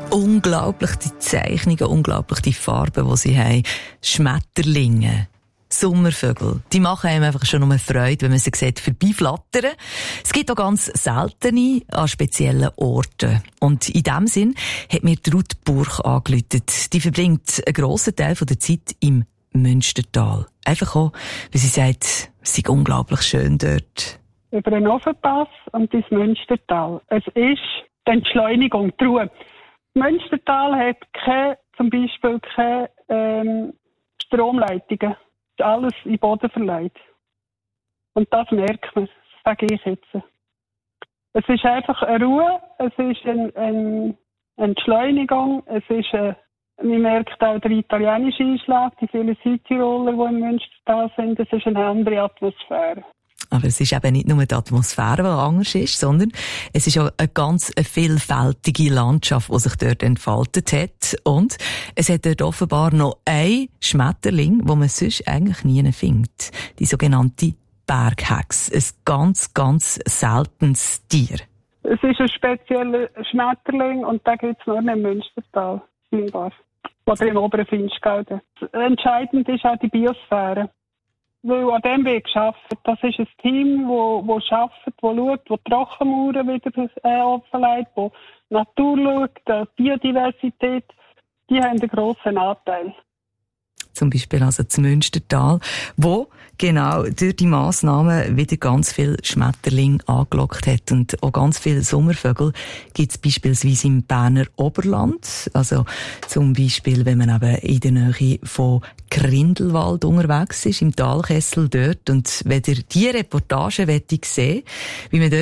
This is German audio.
Unglaublich die Zeichnungen, unglaublich die Farben, die sie haben. Schmetterlinge, Sommervögel, die machen einem einfach schon nur Freude, wenn man sie sieht, vorbeiflattern. Es gibt auch ganz seltene an speziellen Orten. Und in diesem Sinn hat mir Ruth Burch angerufen. Die verbringt einen grossen Teil der Zeit im Münstertal. Einfach auch, weil sie sagt, es sei unglaublich schön dort. Über den Ofenpass und das Münstertal. Es ist die Entschleunigung, die Ruhe. Das Münstertal hat zum Beispiel keine Stromleitungen. Es ist alles in den Boden verlegt. Und das merkt man, das sage ich jetzt. Es ist einfach eine Ruhe, es ist eine Entschleunigung, es ist man merkt auch den italienischen Einschlag, die vielen Südtiroler, die im Münstertal sind, es ist eine andere Atmosphäre. Aber es ist eben nicht nur die Atmosphäre, die anders ist, sondern es ist auch eine ganz vielfältige Landschaft, die sich dort entfaltet hat. Und es hat dort offenbar noch ein Schmetterling, wo man sonst eigentlich nie findet. Die sogenannte Berghex. Ein ganz, ganz seltenes Tier. Es ist ein spezieller Schmetterling und den gibt es nur im Münstertal, scheinbar. Oder im oberen Finchgau. Entscheidend ist auch die Biosphäre. Weil an dem wird gearbeitet. Das ist ein Team, das arbeitet, das schaut, das die Trockenmauern wieder offenlegt, das Natur schaut, die Biodiversität, die haben einen grossen Anteil. Zum Beispiel also das Münstertal, wo genau durch die Massnahmen wieder ganz viel Schmetterlinge angelockt hat. Und auch ganz viele Sommervögel gibt es beispielsweise im Berner Oberland. Also zum Beispiel, wenn man eben in der Nähe von Grindelwald unterwegs ist, im Talkessel dort. Und wenn ihr diese Reportage sehen wollt, wie man dort